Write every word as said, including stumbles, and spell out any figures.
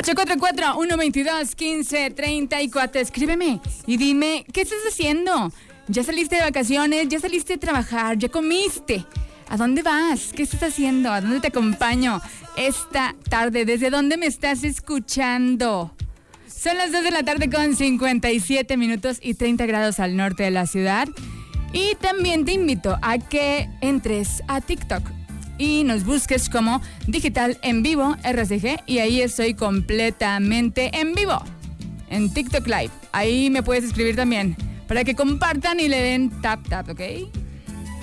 ocho cuatro cuatro, uno dos dos, uno cinco tres cuatro. Escríbeme y dime, ¿qué estás haciendo? ¿Ya saliste de vacaciones? ¿Ya saliste de trabajar? ¿Ya comiste? ¿A dónde vas? ¿Qué estás haciendo? ¿A dónde te acompaño esta tarde? ¿Desde dónde me estás escuchando? Son las dos de la tarde con cincuenta y siete minutos y treinta grados al norte de la ciudad. Y también te invito a que entres a TikTok y nos busques como Digital en Vivo R C G, y ahí estoy completamente en vivo en TikTok Live. Ahí me puedes escribir también para que compartan y le den tap tap, ¿ok?